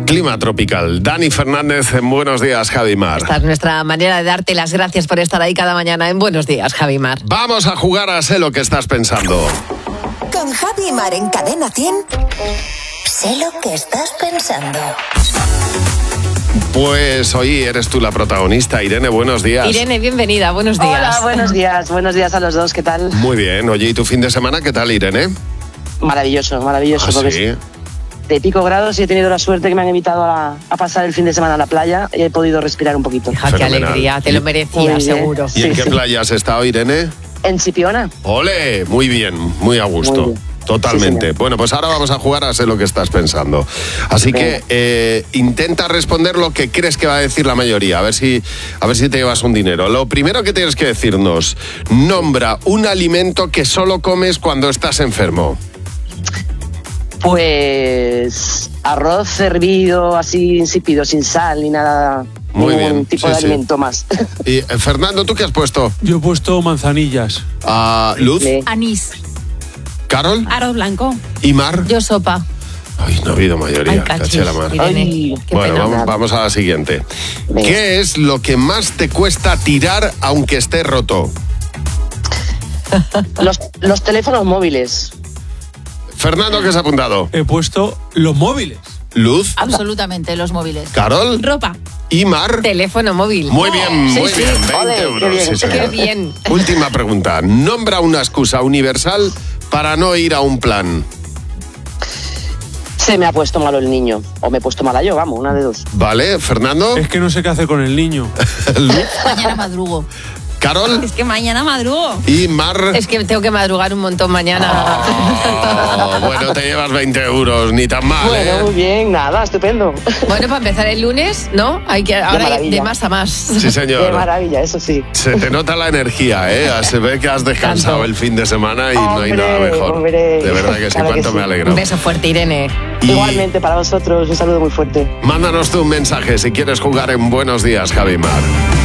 clima tropical. Dani Fernández en Buenos Días, Javimar. Esta es nuestra manera de darte las gracias por estar ahí cada mañana en Buenos Días, Javimar. Vamos a jugar a Sé lo que estás pensando. Con Javi y Mar en Cadena 100. Sé lo que estás pensando. Pues hoy eres tú la protagonista. Irene, buenos días. Irene, bienvenida, buenos días. Hola, buenos días a los dos, ¿qué tal? Muy bien. Oye, ¿y tu fin de semana qué tal, Irene? Maravilloso, ¿Ah, porque sí? de pico grados y he tenido la suerte que me han invitado a pasar el fin de semana a la playa y he podido respirar un poquito. Hija, qué Fenomenal. alegría, te lo merecías, seguro. ¿Y en qué Sí. playa has estado, Irene? En Chipiona. ¡Ole! Muy bien, muy a gusto. Muy bien. Totalmente. Sí, bueno, pues ahora vamos a jugar a Sé lo que estás pensando. Así que intenta responder lo que crees que va a decir la mayoría, a ver si te llevas un dinero. Lo primero que tienes que decirnos, nombra un alimento que solo comes cuando estás enfermo. Pues arroz hervido, así insípido, sin sal ni nada. Muy ningún bien, tipo sí, de sí. alimento más. Y Fernando, ¿tú qué has puesto? Yo he puesto manzanillas. Luz, Sí. Anís, Carol arroz blanco. y Mar. Yo sopa. Ay, no ha habido mayoría. Ay, cachis, caché la mar. Irene, Ay. qué Bueno, pena. vamos a la siguiente. Venga. ¿Qué es lo que más te cuesta tirar aunque esté roto? Los teléfonos móviles. Fernando, ¿qué has apuntado? He puesto los móviles. Luz, Absolutamente, los móviles. Carol Ropa. y Mar. Teléfono móvil. Muy bien, Sí, muy sí. bien. 20 Ole, qué euros. bien. Sí, señor. Qué bien. Última pregunta. Nombra una excusa universal para no ir a un plan. Se me ha puesto malo el niño. O me he puesto mala yo, vamos, una de dos. ¿Vale, Fernando? Es que no sé qué hacer con el niño. Luz, Mañana madrugo. Carol Es que mañana madrugo. y Mar. Es que tengo que madrugar un montón mañana. Oh, bueno, te llevas 20 euros, ni tan mal, Bueno, muy bien, nada, estupendo. Bueno, para empezar el lunes, ¿no? Hay que ahora maravilla. de más a más. Sí, Qué señor. maravilla, eso sí. Se te nota la energía, ¿eh? Se ve que has descansado Tanto. el fin de semana y no hay Hombre, nada mejor. hombre. De verdad que sí, Claro que cuánto sí. me alegro. Un beso fuerte, Irene. Y Igualmente para vosotros, un saludo muy fuerte. mándanos tú un mensaje si quieres jugar en Buenos Días, Javimar.